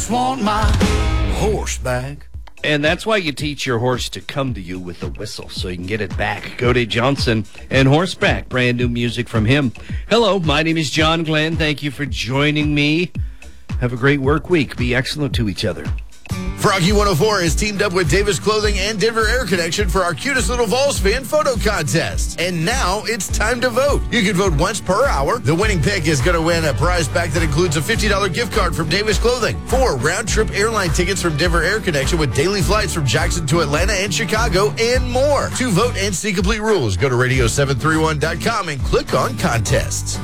just want my horse back. And that's why you teach your horse to come to you with a whistle so you can get it back. Cody Johnson and Horseback, brand new music from him. Hello, my name is John Glenn. Thank you for joining me. Have a great work week. Be excellent to each other. Froggy 104 has teamed up with Davis Clothing and Denver Air Connection for our cutest little Vols fan photo contest. And now it's time to vote. You can vote once per hour. The winning pick is going to win a prize pack that includes a $50 gift card from Davis Clothing, 4 round-trip airline tickets from Denver Air Connection with daily flights from Jackson to Atlanta and Chicago, and more. To vote and see complete rules, go to radio731.com and click on contests.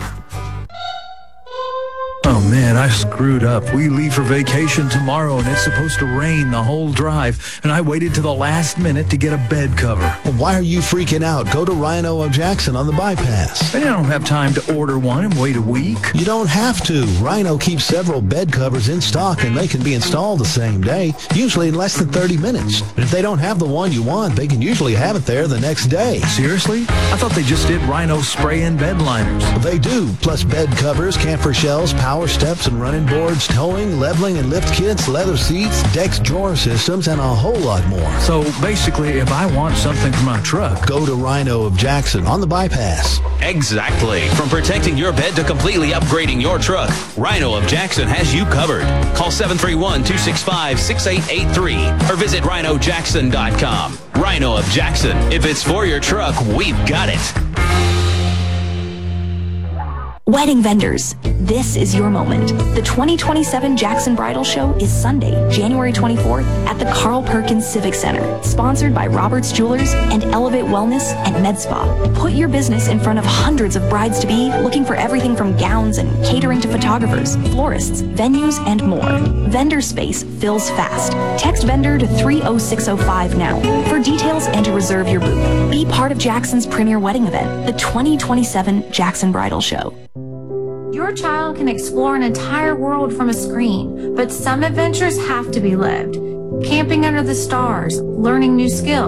Oh, man, I screwed up. We leave for vacation tomorrow, and it's supposed to rain the whole drive, and I waited to the last minute to get a bed cover. Well, why are you freaking out? Go to Rhino of Jackson on the bypass. I don't have time to order one and wait a week. You don't have to. Rhino keeps several bed covers in stock, and they can be installed the same day, usually in less than 30 minutes. But if they don't have the one you want, they can usually have it there the next day. Seriously? I thought they just did Rhino spray-in bed liners. They do, plus bed covers, camper shells, power steps and running boards, towing, leveling and lift kits, leather seats, decks, drawer systems, and a whole lot more. So basically, if I want something for my truck, go to Rhino of Jackson on the bypass. Exactly. From protecting your bed to completely upgrading your truck, Rhino of Jackson has you covered. Call 731-265-6883 or visit rhinojackson.com. Rhino of Jackson. If it's for your truck, we've got it. Wedding vendors, this is your moment. The 2027 Jackson Bridal Show is Sunday, January 24th at the Carl Perkins Civic Center, sponsored by Roberts Jewelers and Elevate Wellness and Med Spa. Put your business in front of hundreds of brides-to-be looking for everything from gowns and catering to photographers, florists, venues, and more. Vendor space fills fast. Text vendor to 30605 now for details and to reserve your booth. Be part of Jackson's premier wedding event, the 2027 Jackson Bridal Show. Your child can explore an entire world from a screen, but some adventures have to be lived. Camping under the stars, learning new skills,